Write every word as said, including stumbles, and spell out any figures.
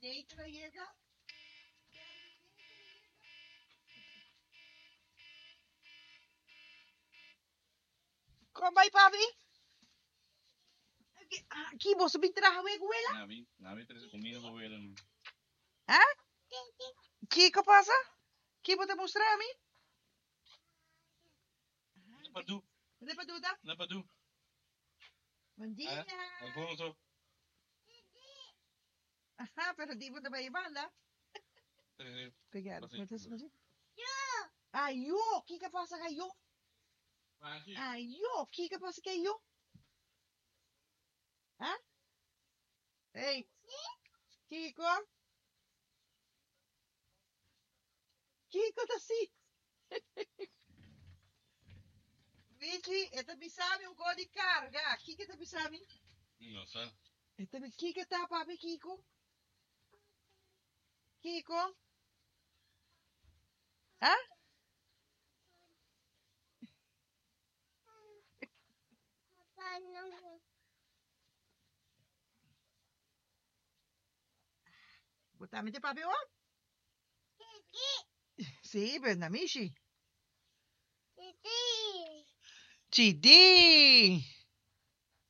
qué trayecto? Kom bij papi. Aqui você me traz a escuela? Navi, Navi trae comida para ver. ¿Ah? ¿Qué qué pasa? ¿Qué vos te mostrar a mí? Não é para tu, ¿De patuta? não é para tu. Buen día. Ah, Alfonso. Ajá, pero el tipo te va a llevarla. Eh, Obrigada. assim, Wat is het? Ah, yo. ¿Qué qué pasa que yo? vai aqui. Ah, yo. ¿Qué qué pasa que yo? ¿Ah? Hey. Kiko? Kiko tá assim. Vici, esta bisami un po' di carga. Chi che ti bisami? Não sei. Esta chi che sta papi Kiko? Kiko? Ah? Botamente papi o? Sì, per amici. C D.